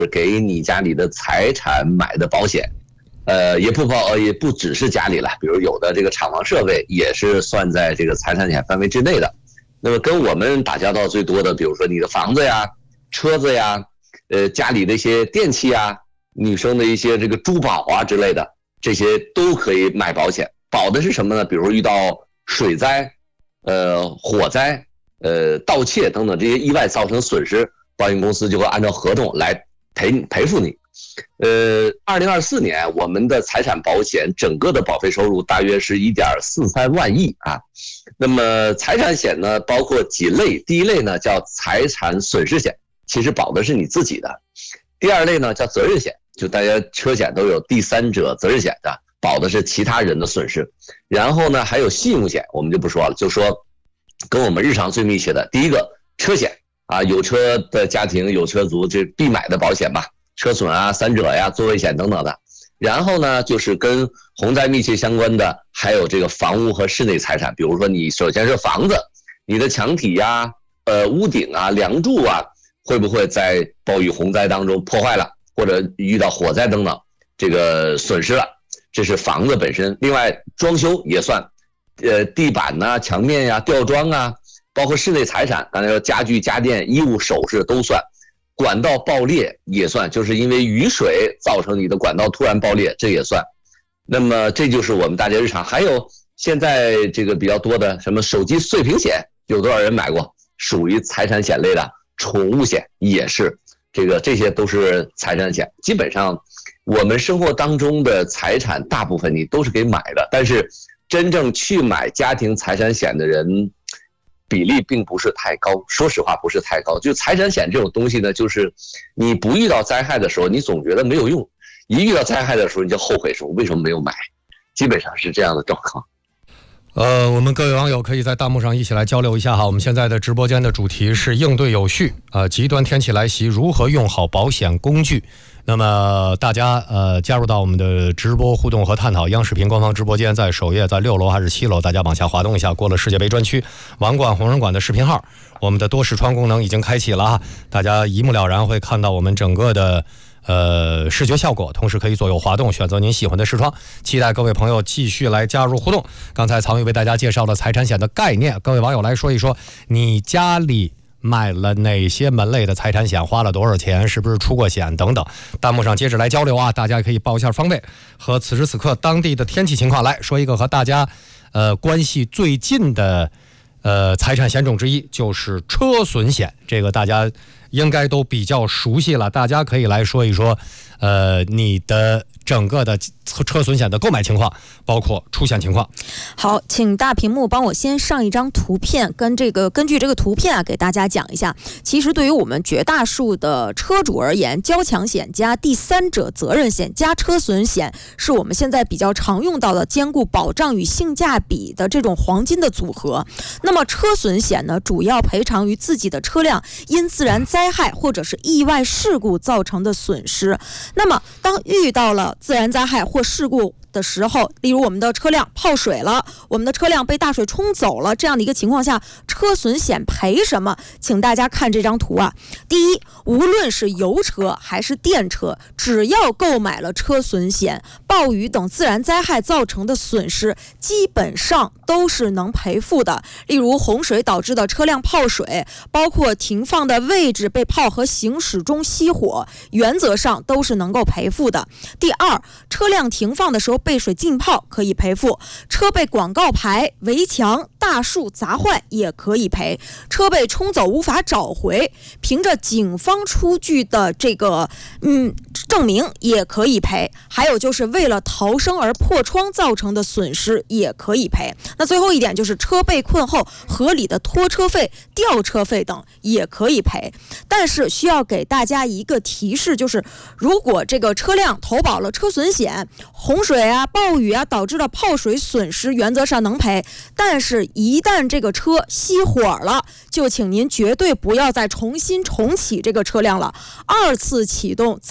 给你家里的财产买的保险。也不只是家里了，比如有的这个厂房设备也是算在这个财产险范围之内的。那么跟我们打交道最多的，比如说你的房子呀、车子呀、家里的一些电器呀、女生的一些这个珠宝啊之类的，这些都可以买保险。保的是什么呢？比如遇到水灾、火灾、盗窃等等这些意外造成损失，保险公司就会按照合同来赔付你。2024年我们的财产保险整个的保费收入大约是1.43万亿啊。那么财产险呢，包括几类，第一类呢叫财产损失险，其实保的是你自己的。第二类呢叫责任险，就大家车险都有第三者责任险的，保的是其他人的损失。然后呢还有信用险，我们就不说了，就说跟我们日常最密切的，第一个车险啊，有车的家庭有车族这必买的保险吧，车损啊、三者呀、座位险等等的。然后呢就是跟洪灾密切相关的还有这个房屋和室内财产，比如说你首先是房子，你的墙体呀、屋顶啊、梁柱啊会不会在暴雨洪灾当中破坏了，或者遇到火灾等等这个损失了，这是房子本身。另外装修也算，地板呐、墙面呀、吊装啊，包括室内财产，刚才说家具、家电、衣物、首饰都算。管道爆裂也算，就是因为雨水造成你的管道突然爆裂，这也算。那么这就是我们大家日常。还有现在这个比较多的什么手机碎屏险，有多少人买过？属于财产险类的。宠物险也是，这些都是财产险。基本上我们生活当中的财产大部分你都是给买的，但是真正去买家庭财产险的人比例并不是太高，说实话不是太高。就财产险这种东西呢，就是你不遇到灾害的时候你总觉得没有用，一遇到灾害的时候你就后悔说为什么没有买，基本上是这样的状况。 我们各位网友可以在弹幕上一起来交流一下哈。我们现在的直播间的主题是应对有序，极端天气来袭，如何用好保险工具。那么大家加入到我们的直播互动和探讨。央视频官方直播间在首页，在6楼还是7楼？大家往下滑动一下，过了世界杯专区，网管红人馆的视频号，我们的多视窗功能已经开启了啊，大家一目了然会看到我们整个的视觉效果，同时可以左右滑动选择您喜欢的视窗。期待各位朋友继续来加入互动。刚才曹宇为大家介绍了财产险的概念，各位网友来说一说你家里买了哪些门类的财产险，花了多少钱，是不是出过险等等。弹幕上接着来交流啊，大家可以报一下方位和此时此刻当地的天气情况。来说一个和大家关系最近的财产险种之一，就是车损险，这个大家应该都比较熟悉了。大家可以来说一说你的整个的车损险的购买情况，包括出险情况。 好，请大屏幕帮我先上一张图片，根据这个图片啊，给大家讲一下。其实对于我们绝大数的车主而言，交强险加第三者责任险加车损险是我们现在比较常用到的兼顾保障与性价比的这种黄金的组合。那么车损险呢，主要赔偿于自己的车辆因自然灾害或者是意外事故造成的损失。那么当遇到了自然灾害或事故的时候，例如我们的车辆泡水了，我们的车辆被大水冲走了，这样的一个情况下，车损险赔什么？请大家看这张图啊。第一，无论是油车还是电车，只要购买了车损险，暴雨等自然灾害造成的损失基本上都是能赔付的。例如洪水导致的车辆泡水，包括停放的位置被泡和行驶中熄火，原则上都是能够赔付的。第二，车辆停放的时候被水浸泡可以赔付，车被广告牌、围墙、大树砸坏也可以赔，车被冲走无法找回，凭着警方出具的这个证明也可以赔，还有就是为了逃生而破窗造成的损失也可以赔。那最后一点就是车被困后合理的拖车费、吊车费等也可以赔。但是需要给大家一个提示，就是如果这个车辆投保了车损险，洪水啊、暴雨啊导致的泡水损失原则上能赔，但是一旦这个车熄火了，就请您绝对不要再重新重启这个车辆了。二次启动造成的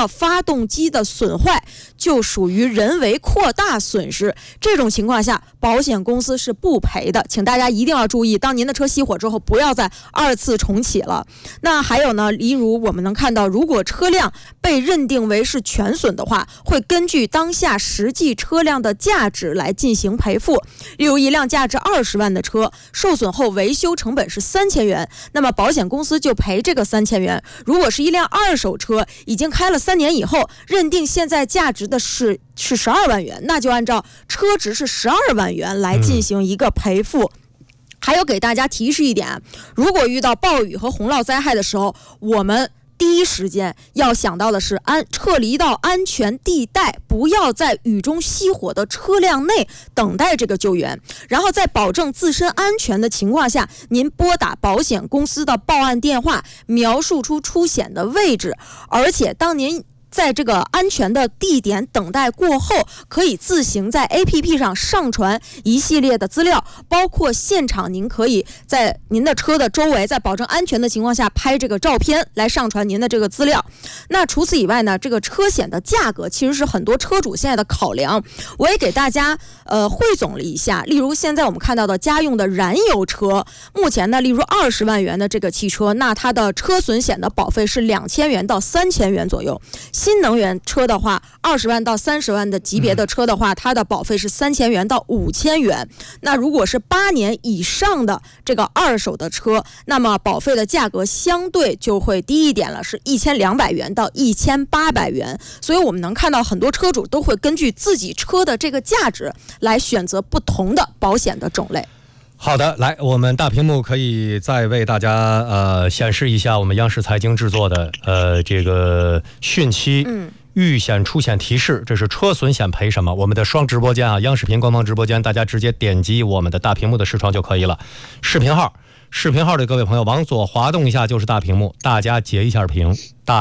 的发动机的损坏就属于人为扩大损失，这种情况下保险公司是不赔的，请大家一定要注意，当您的车熄火之后不要再2次重启了。那还有呢，例如我们能看到，如果车辆被认定为是全损的话，会根据当下实际车辆的价值来进行赔付。例如一辆价值20万的车受损后维修成本是3000元，那么保险公司就赔这个3000元。如果是一辆二手车已经开了3年以后，认定现在价值的是12万元，那就按照车值是12万元来进行一个赔付。还有给大家提示一点，如果遇到暴雨和洪涝灾害的时候，我们第一时间要想到的是撤离到安全地带，不要在雨中熄火的车辆内等待这个救援，然后在保证自身安全的情况下，您拨打保险公司的报案电话，描述出出险的位置，而且当您在这个安全的地点等待过后，可以自行在 APP 上上传一系列的资料，包括现场您可以在您的车的周围，在保证安全的情况下拍这个照片来上传您的这个资料。那除此以外呢，这个车险的价格其实是很多车主现在的考量，我也给大家汇总了一下。例如现在我们看到的家用的燃油车，目前呢，例如20万元的这个汽车，那它的车损险的保费是2000元到3000元左右。新能源车的话，20万到30万的级别的车的话，它的保费是3000元到5000元。那如果是8年以上的这个二手的车，那么保费的价格相对就会低一点了，是1200元到1800元。所以我们能看到很多车主都会根据自己车的这个价值来选择不同的保险的种类。 好的，来，我们大屏幕可以再为大家显示一下我们央视财经制作的这个汛期预险出险提示，这是车损险赔什么？我们的双直播间啊，央视频官方直播间，大家直接点击我们的大屏幕的视窗就可以了。视频号的各位朋友往左滑动一下就是大屏幕，大家截一下屏，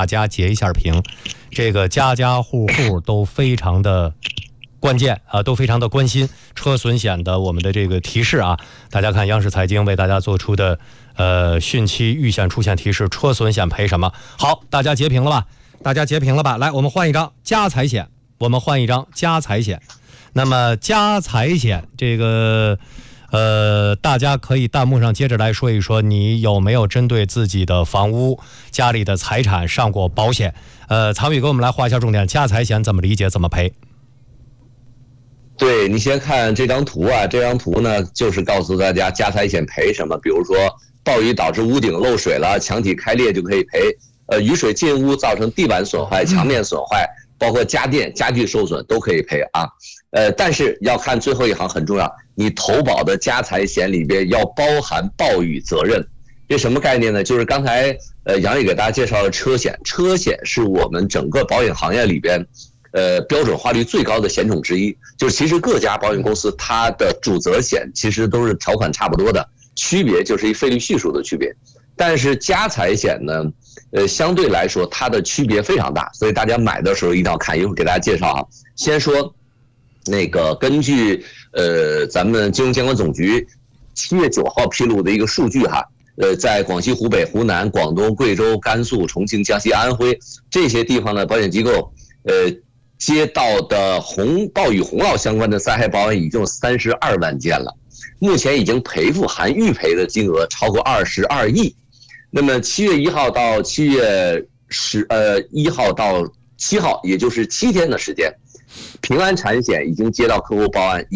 这个家家户户都非常的关键啊，都非常的关心车损险的我们的这个提示啊。大家看央视财经为大家做出的汛期预险出险提示，车损险赔什么？好，大家截屏了吧？来，我们换一张家财险，那么家财险这个大家可以弹幕上接着来说一说，你有没有针对自己的房屋、家里的财产上过保险？曹宇给我们来画一下重点，家财险怎么理解，怎么赔？ 对，你先看这张图啊，这张图呢就是告诉大家家财险赔什么，比如说暴雨导致屋顶漏水了，墙体开裂就可以赔，雨水进屋造成地板损坏、墙面损坏，包括家电、家具受损都可以赔啊。但是要看最后一行很重要，你投保的家财险里边要包含暴雨责任。这什么概念呢？就是刚才杨毅给大家介绍了车险是我们整个保险行业里边标准化率最高的险种之一，就是其实各家保险公司它的主责险其实都是条款差不多的，区别就是一费率系数的区别。但是家财险呢，相对来说它的区别非常大，所以大家买的时候一定要看，一会儿给大家介绍啊。先说那个根据咱们金融监管总局7月9号披露的一个数据哈，在广西、湖北、湖南、广东、贵州、甘肃、重庆、江西、安徽这些地方的保险机构，接到的暴雨洪涝相关的灾害报案已经有32万件了，目前已经赔付含预赔的金额超过22亿。那么7月1号到7月1号到7号，也就是7天的时间，平安产险已经接到客户报案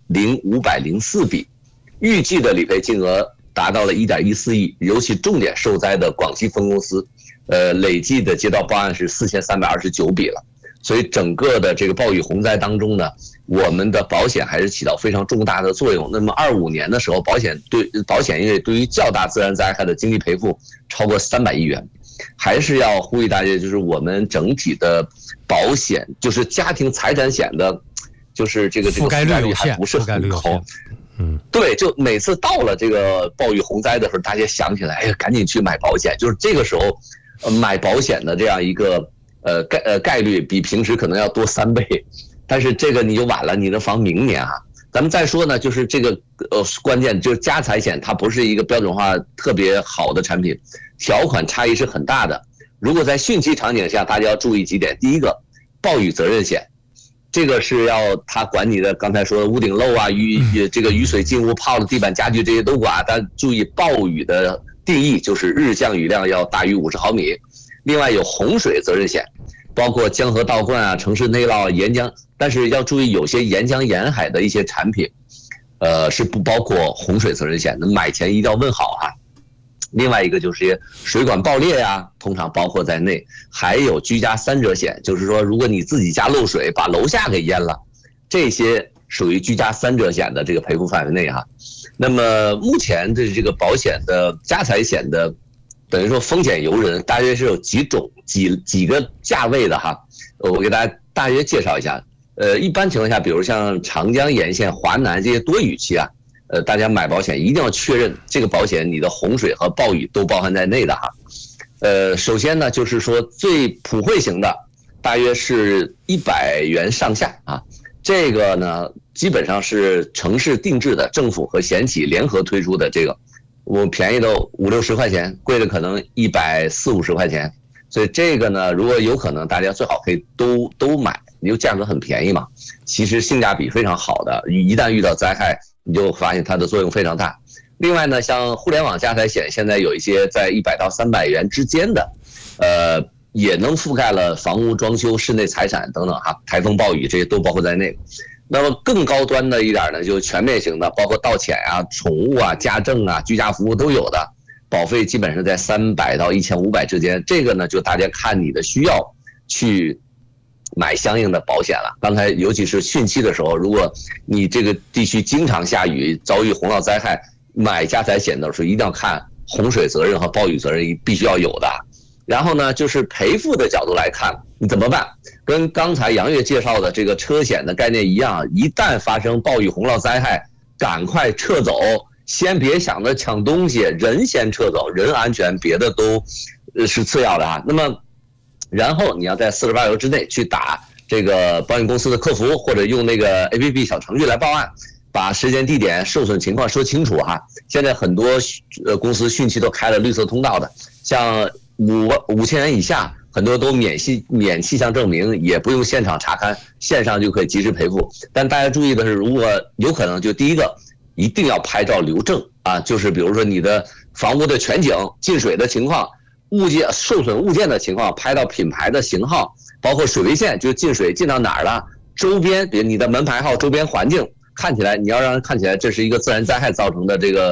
10504笔，预计的理赔金额达到了1.14亿，尤其重点受灾的广西分公司，累计的接到报案是4329笔了。所以整个的这个暴雨洪灾当中呢，我们的保险还是起到非常重大的作用。那么25年的时候，保险业对于较大自然灾害的经济赔付超过300亿元。还是要呼吁大家，就是我们整体的保险，就是家庭财产险的，就是这个覆盖率还不是很高。对，就每次到了这个暴雨洪灾的时候，大家想起来，哎呀，赶紧去买保险。就是这个时候，买保险的这样一个概率比平时可能要多3倍，但是这个你就晚了，你的房明年啊。咱们再说呢，就是这个关键就是家财险，它不是一个标准化特别好的产品，条款差异是很大的。 如果在汛期场景下，大家要注意几点。第一个，暴雨责任险，这个是要他管你的，刚才说的屋顶漏啊、雨水进屋泡的地板家具这些都管，但注意暴雨的定义就是日降雨量要大于50毫米。另外有洪水责任险，包括江河倒灌啊、城市内涝、沿江，但是要注意有些沿江沿海的一些产品，是不包括洪水责任险的，买前一定要问好哈。另外一个就是水管爆裂呀，通常包括在内。还有居家三者险，就是说如果你自己家漏水把楼下给淹了，这些属于居家三者险的这个赔付范围内哈。那么目前的这个保险的家财险的，等于说风险由人，大约是有几个价位的哈。我给大家大约介绍一下。一般情况下，比如像长江沿线、华南这些多雨期啊。大家买保险一定要确认这个保险你的洪水和暴雨都包含在内的哈。首先呢，就是说最普惠型的大约是100元上下啊，这个呢基本上是城市定制的，政府和险企联合推出的这个，我便宜的50-60块钱，贵的可能140-150块钱，所以这个呢，如果有可能，大家最好可以都买，因为价格很便宜嘛，其实性价比非常好的，一旦遇到灾害。你就发现它的作用非常大。另外呢，像互联网家财险，现在有一些在100到300元之间的，也能覆盖了房屋装修、室内财产等等哈，台风暴雨这些都包括在内。那么更高端的一点呢，就全面型的，包括盗潜啊、宠物啊、家政啊、居家服务都有的，保费基本上在300到1500之间。这个呢，就大家看你的需要去买相应的保险了。刚才尤其是汛期的时候，如果你这个地区经常下雨，遭遇洪涝灾害，买家财险的时候一定要看洪水责任和暴雨责任必须要有的。然后呢，就是赔付的角度来看，你怎么办？跟刚才杨越介绍的这个车险的概念一样，一旦发生暴雨洪涝灾害，赶快撤走，先别想着抢东西，人先撤走，人安全，别的都是次要的啊。那么然后你要在48小时之内去打这个保险公司的客服，或者用那个 APP 小程序来报案，把时间地点受损情况说清楚哈。现在很多公司汛期都开了绿色通道的，像5000元以下很多都免气象证明，也不用现场查勘，线上就可以及时赔付。但大家注意的是，如果有可能，就第一个一定要拍照留证啊，就是比如说你的房屋的全景、进水的情况、物件受损物件的情况，拍到品牌的型号，包括水位线，就进水进到哪儿了，周边比如你的门牌号、周边环境，看起来你要让人看起来这是一个自然灾害造成的这个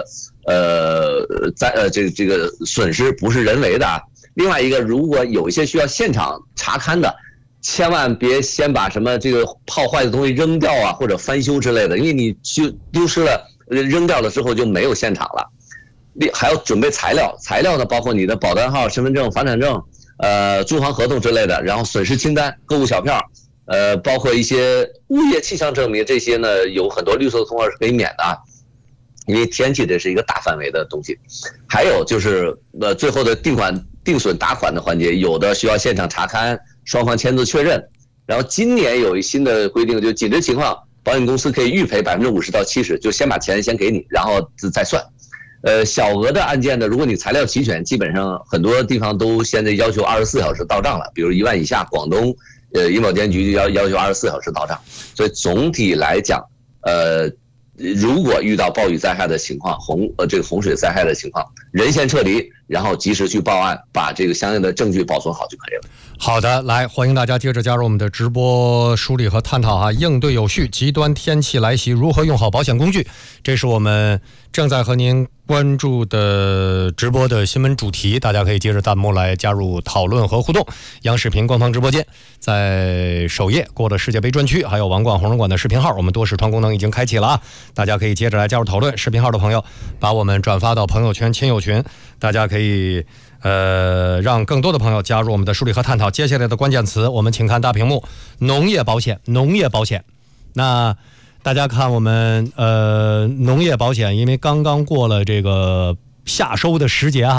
这个损失，不是人为的啊。另外一个，如果有一些需要现场查勘的，千万别先把什么这个泡坏的东西扔掉啊，或者翻修之类的，因为你就丢失了，扔掉了之后就没有现场了。还要准备材料呢，包括你的保单号、身份证、房产证、租房合同之类的，然后损失清单、购物小票，包括一些物业气象证明，这些呢有很多绿色通道是可以免的啊，因为天气这是一个大范围的东西。还有就是最后的定损打款的环节，有的需要现场查勘，双方签字确认。然后今年有一新的规定，就紧急情况，保险公司可以预赔50%到70%，就先把钱先给你，然后再算。小额的案件呢，如果你材料齐全，基本上很多地方都现在要求24小时到账了，比如1万以下，广东银保监局就要求24小时到账。所以总体来讲，如果遇到暴雨灾害的情况，这个洪水灾害的情况，人先撤离，然后及时去报案，把这个相应的证据保存好就可以了。 好的，来，欢迎大家接着加入我们的直播梳理和探讨哈，应对有序，极端天气来袭，如何用好保险工具？这是我们正在和您关注的直播的新闻主题，大家可以接着弹幕来加入讨论和互动。央视频官方直播间在首页过了世界杯专区，还有王冠红人馆的视频号，我们多视传功能已经开启了啊，大家可以接着来加入讨论。视频号的朋友，把我们转发到朋友圈、亲友群，大家可以让更多的朋友加入我们的梳理和探讨。接下来的关键词，我们请看大屏幕：农业保险。农业保险，那大家看我们农业保险，因为刚刚过了这个夏收的时节哈，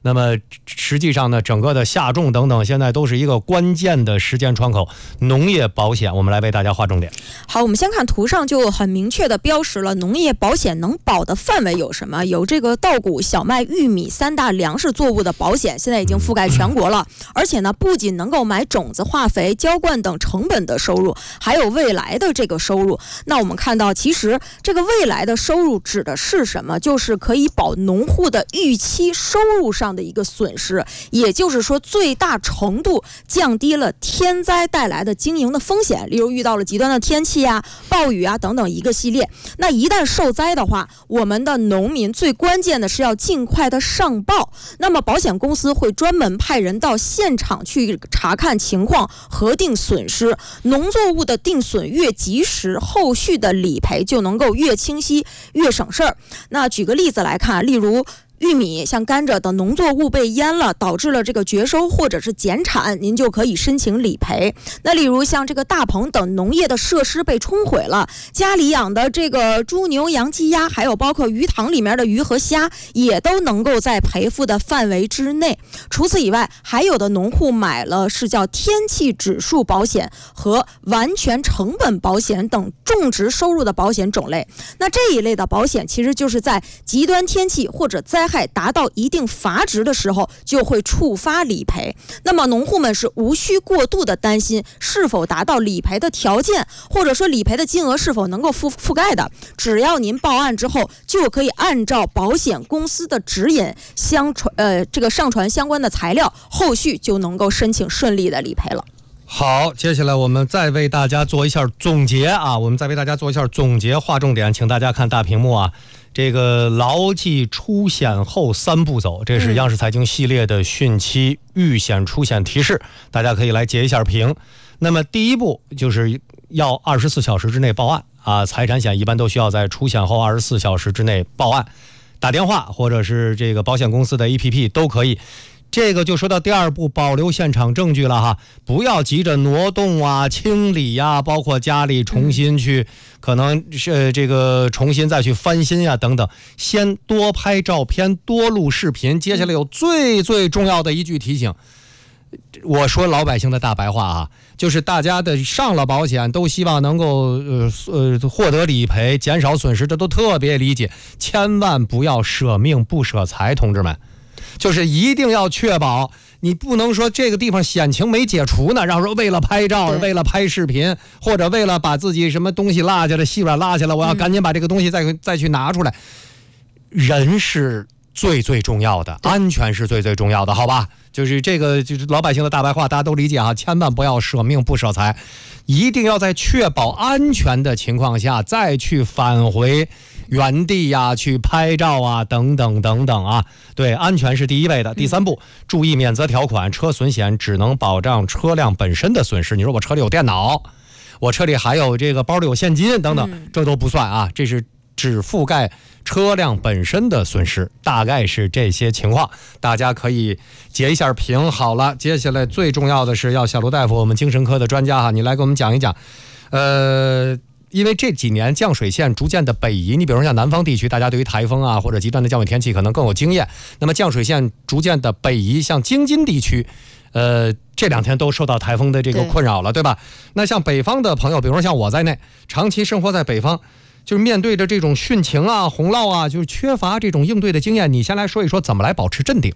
那么实际上呢，整个的下重等等，现在都是一个关键的时间窗口。农业保险，我们来为大家划重点。 好，我们先看图上就很明确的标识了农业保险能保的范围有什么，有这个稻谷、小麦、玉米3大粮食作物的保险，现在已经覆盖全国了。而且呢，不仅能够买种子、化肥、浇灌等成本的收入，还有未来的这个收入。那我们看到，其实这个未来的收入指的是什么？就是可以保农户的预期收入上的一个损失，也就是说最大程度降低了天灾带来的经营的风险，例如遇到了极端的天气啊、暴雨啊等等一个系列。那一旦受灾的话，我们的农民最关键的是要尽快的上报，那么保险公司会专门派人到现场去查看情况，核定损失。农作物的定损越及时，后续的理赔就能够越清晰越省事儿。那举个例子来看，例如玉米、像甘蔗等农作物被淹了，导致了这个绝收或者是减产，您就可以申请理赔。那例如像这个大棚等农业的设施被冲毁了，家里养的这个猪牛羊鸡鸭，还有包括鱼塘里面的鱼和虾，也都能够在赔付的范围之内。除此以外，还有的农户买了是叫天气指数保险和完全成本保险等种植收入的保险种类。那这一类的保险其实就是在极端天气或者灾害达到一定阀值的时候就会触发理赔。那么农户们是无需过度的担心是否达到理赔的条件，或者说理赔的金额是否能够覆盖的。只要您报案之后，就可以按照保险公司的指引上传相关的材料，后续就能够申请顺利的理赔了。 好，接下来我们再为大家做一下总结啊，划重点，请大家看大屏幕啊。这个牢记出险后3步走，这是央视财经系列的汛期预险出险提示，大家可以来截一下屏。那么第一步就是要24小时之内报案啊，财产险一般都需要在出险后24小时之内报案，打电话或者是这个保险公司的 APP 都可以。这个就说到第2步，保留现场证据了哈，不要急着挪动啊、清理呀，包括家里重新去，可能是这个重新再去翻新呀等等，先多拍照片，多录视频。接下来有最重要的一句提醒，我说老百姓的大白话啊，就是大家的上了保险都希望能够获得理赔，减少损失，这都特别理解，千万不要舍命不舍财，同志们。就是一定要确保，你不能说这个地方险情没解除呢，然后说为了拍照、为了拍视频，或者为了把自己什么东西落下来、细软落下来，我要赶紧把这个东西再去拿出来。人是最重要的，安全是最重要的，好吧？就是这个就是老百姓的大白话，大家都理解啊，千万不要舍命不舍财，一定要在确保安全的情况下再去返回原地呀，去拍照啊，等等啊。对，安全是第一位的。第3步，注意免责条款，车损险只能保障车辆本身的损失。你说我车里有电脑，我车里还有这个包里有现金等等，这都不算啊，这是只覆盖车辆本身的损失，大概是这些情况，大家可以截一下屏。好了，接下来最重要的是要小卢大夫，我们精神科的专家哈，你来给我们讲一讲，因为这几年降水线逐渐的北移，你比如说像南方地区，大家对于台风啊或者极端的降雨天气可能更有经验。那么降水线逐渐的北移，像京津地区，这2天都受到台风的这个困扰了，对吧？那像北方的朋友，比如说像我在内，长期生活在北方，就是面对着这种汛情啊、洪涝啊，就是缺乏这种应对的经验。你先来说一说怎么来保持镇定。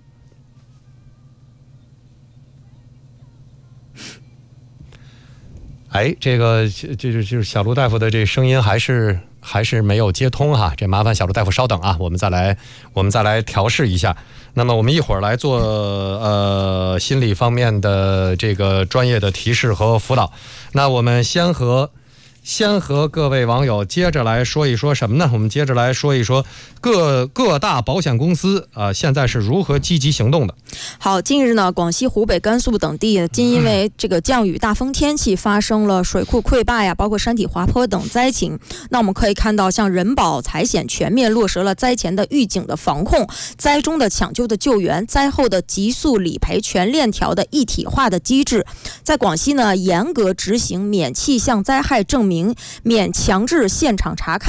哎，这个就是小卢大夫的这声音还是没有接通哈，这麻烦小卢大夫稍等啊，我们再来调试一下。那么我们一会儿来做心理方面的这个专业的提示和辅导。那我们先和各位网友接着来说一说什么呢？我们接着来说一说各大保险公司现在是如何积极行动的。好， 近日呢，广西、湖北、甘肃等地均因为这个降雨大风天气发生了水库溃坝呀，包括山体滑坡等灾情。那我们可以看到，像人保财险全面落实了灾前的预警的防控、灾中的抢救的救援、灾后的急速理赔全链条的一体化的机制。在广西呢，严格执行免气象灾害证明、免强制现场查看、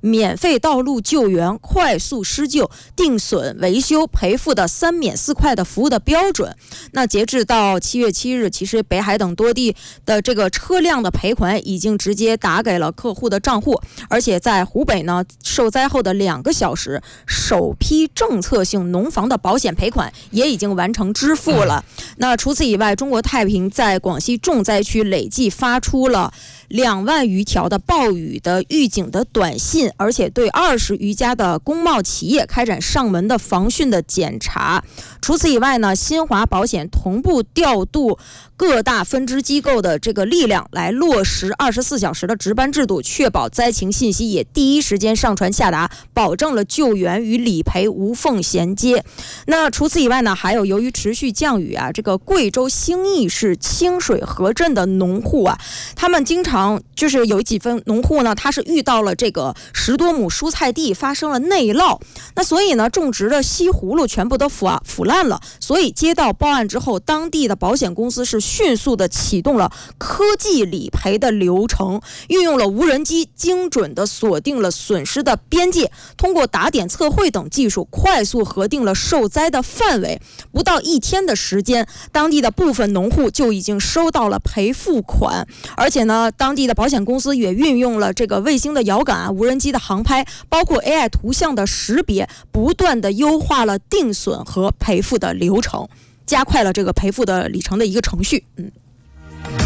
免费道路救援、快速施救、定损、维修、赔付的3免4快的服务的标准。那截至到7月7日，其实北海等多地的这个车辆的赔款已经直接打给了客户的账户，而且在湖北呢，受灾后的2个小时，首批政策性农房的保险赔款也已经完成支付了。那除此以外，中国太平在广西重灾区累计发出了2万余条的暴雨的预警的短信，而且对20余家的工贸企业开展上门的防汛的检查。除此以外呢，新华保险同步调度各大分支机构的这个力量，来落实24小时的值班制度，确保灾情信息也第一时间上传下达，保证了救援与理赔无缝衔接。那除此以外呢，还有由于持续降雨啊，这个贵州兴义市清水河镇的农户啊，他们经常就是有几分农户呢，他是遇到了这个10多亩蔬菜地发生了内涝，那所以呢，种植的西葫芦全部都腐烂了，所以接到报案之后，当地的保险公司是迅速的启动了科技理赔的流程，运用了无人机，精准的锁定了损失的边界，通过打点测绘等技术，快速核定了受灾的范围。不到1天的时间，当地的部分农户就已经收到了赔付款，而且呢，当地的保险公司也运用了这个卫星的遥感、无人机的航拍，包括 AI 图像的识别，不断的优化了定损和赔付的流程，加快了这个赔付的里程的一个程序。